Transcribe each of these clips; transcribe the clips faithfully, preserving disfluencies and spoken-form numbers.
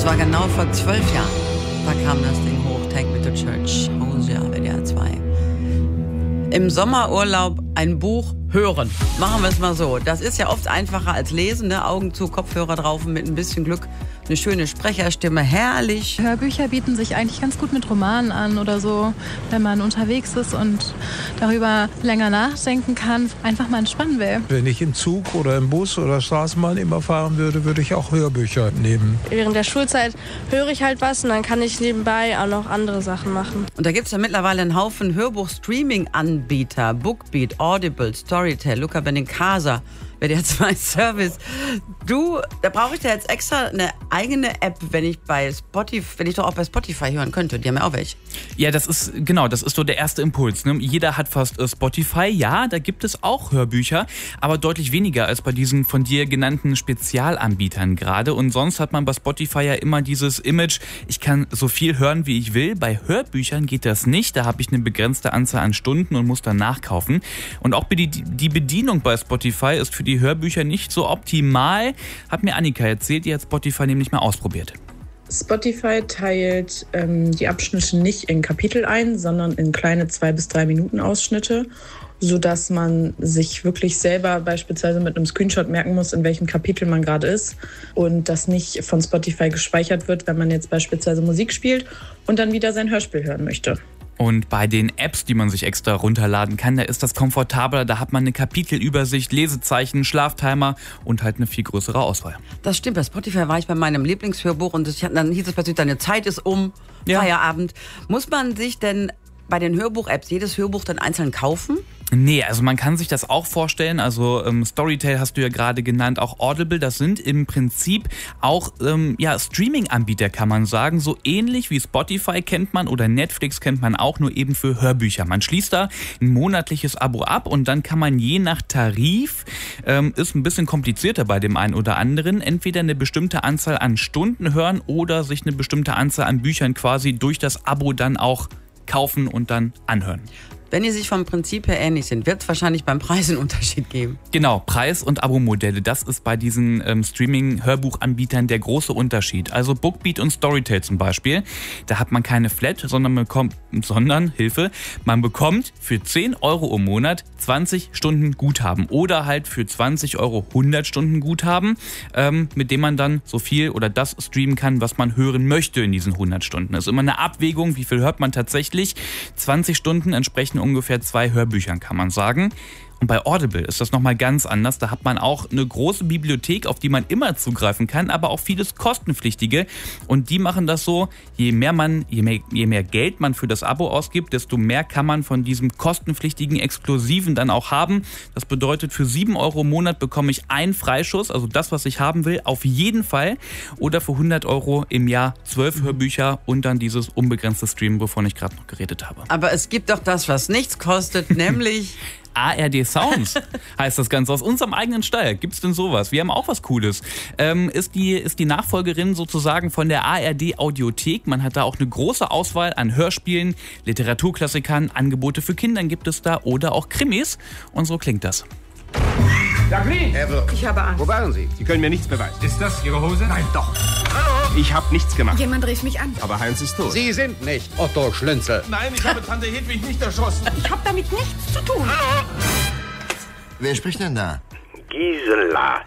war genau vor zwölf Jahren. Da kam das Ding hoch, Take Me to Church, Hosea, W D R zwei. Im Sommerurlaub ein Buch hören. Machen wir es mal so. Das ist ja oft einfacher als lesen, ne? Augen zu, Kopfhörer drauf und mit ein bisschen Glück eine schöne Sprecherstimme. Herrlich. Hörbücher bieten sich eigentlich ganz gut mit Romanen an oder so, wenn man unterwegs ist und darüber länger nachdenken kann, einfach mal entspannen will. Wenn ich im Zug oder im Bus oder Straßenbahn immer fahren würde, würde ich auch Hörbücher nehmen. Während der Schulzeit höre ich halt was und dann kann ich nebenbei auch noch andere Sachen machen. Und da gibt es ja mittlerweile einen Haufen Hörbuch-Streaming-Anbieter. Bookbeat, Audible, Storytel, Luca Benincasa, W D R zwei Service. Du, da brauche ich da jetzt extra eine eigene App, wenn ich bei Spotify, wenn ich doch auch bei Spotify hören könnte. Die haben ja auch welche. Ja, das ist, genau, das ist so der erste Impuls. Ne? Jeder hat fast äh, Spotify. Ja, da gibt es auch Hörbücher, aber deutlich weniger als bei diesen von dir genannten Spezialanbietern gerade. Und sonst hat man bei Spotify ja immer dieses Image, ich kann so viel hören, wie ich will. Bei Hörbüchern geht das nicht. Da habe ich eine begrenzte Anzahl an Stunden und muss dann nachkaufen. Und auch die, die Bedienung bei Spotify ist für die Hörbücher nicht so optimal. Hat mir Annika erzählt, die hat Spotify nämlich mal ausprobiert. Spotify teilt ähm, die Abschnitte nicht in Kapitel ein, sondern in kleine zwei bis drei Minuten Ausschnitte, sodass man sich wirklich selber beispielsweise mit einem Screenshot merken muss, in welchem Kapitel man gerade ist und das nicht von Spotify gespeichert wird, wenn man jetzt beispielsweise Musik spielt und dann wieder sein Hörspiel hören möchte. Und bei den Apps, die man sich extra runterladen kann, da ist das komfortabler. Da hat man eine Kapitelübersicht, Lesezeichen, Schlaftimer und halt eine viel größere Auswahl. Das stimmt. Bei Spotify war ich bei meinem Lieblingshörbuch und das, dann hieß es plötzlich, deine Zeit ist um, ja. Feierabend. Muss man sich denn bei den Hörbuch-Apps jedes Hörbuch dann einzeln kaufen? Nee, also man kann sich das auch vorstellen, also ähm, Storytel hast du ja gerade genannt, auch Audible, das sind im Prinzip auch ähm, ja, Streaming-Anbieter, kann man sagen, so ähnlich wie Spotify kennt man oder Netflix kennt man auch, nur eben für Hörbücher. Man schließt da ein monatliches Abo ab und dann kann man je nach Tarif, ähm, ist ein bisschen komplizierter bei dem einen oder anderen, entweder eine bestimmte Anzahl an Stunden hören oder sich eine bestimmte Anzahl an Büchern quasi durch das Abo dann auch kaufen und dann anhören. Wenn die sich vom Prinzip her ähnlich sind, wird es wahrscheinlich beim Preis einen Unterschied geben. Genau, Preis- und Abo-Modelle, das ist bei diesen ähm, Streaming-Hörbuchanbietern der große Unterschied. Also Bookbeat und Storytel zum Beispiel, da hat man keine Flat, sondern, bekommt, sondern Hilfe, man bekommt für zehn Euro im Monat zwanzig Stunden Guthaben oder halt für zwanzig Euro hundert Stunden Guthaben, ähm, mit dem man dann so viel oder das streamen kann, was man hören möchte in diesen hundert Stunden. Das ist immer eine Abwägung, wie viel hört man tatsächlich. zwanzig Stunden entsprechen ungefähr zwei Hörbüchern, kann man sagen. Und bei Audible ist das nochmal ganz anders. Da hat man auch eine große Bibliothek, auf die man immer zugreifen kann, aber auch vieles kostenpflichtige. Und die machen das so, je mehr man, je mehr, je mehr Geld man für das Abo ausgibt, desto mehr kann man von diesem kostenpflichtigen Exklusiven dann auch haben. Das bedeutet, für sieben Euro im Monat bekomme ich einen Freischuss, also das, was ich haben will, auf jeden Fall. Oder für hundert Euro im Jahr zwölf Hörbücher und dann dieses unbegrenzte Streamen, wovon ich gerade noch geredet habe. Aber es gibt doch das, was nichts kostet, nämlich A R D Sounds heißt das Ganze. Aus unserem eigenen Stall. Gibt's denn sowas? Wir haben auch was Cooles. Ähm, ist die, ist die Nachfolgerin sozusagen von der A R D Audiothek. Man hat da auch eine große Auswahl an Hörspielen, Literaturklassikern, Angebote für Kinder gibt es da oder auch Krimis. Und so klingt das. Jacqueline! Ich habe Angst. Wo waren Sie? Sie können mir nichts beweisen. Ist das Ihre Hose? Nein, doch. Hallo? Ich habe nichts gemacht. Jemand rief mich an. Aber Heinz ist tot. Sie sind nicht Otto Schlünzel. Nein, ich habe Tante Hedwig nicht erschossen. Ich habe damit nichts zu tun. Hallo? Wer spricht denn da? Gisela.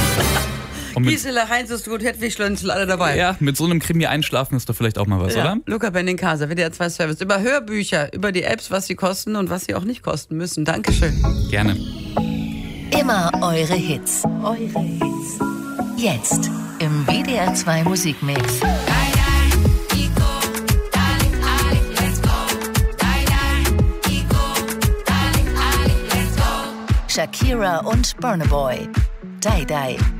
Gisela, Heinz ist gut, Hedwig Schlönzel, alle dabei. Ja, mit so einem Krimi einschlafen ist doch vielleicht auch mal was, ja. oder? Luca Benincasa, W D R zwei Service. Über Hörbücher, über die Apps, was sie kosten und was sie auch nicht kosten müssen. Dankeschön. Gerne. Immer eure Hits. Eure Hits. Jetzt im W D R zwei Musikmix. Shakira und Burna Boy. Die Die.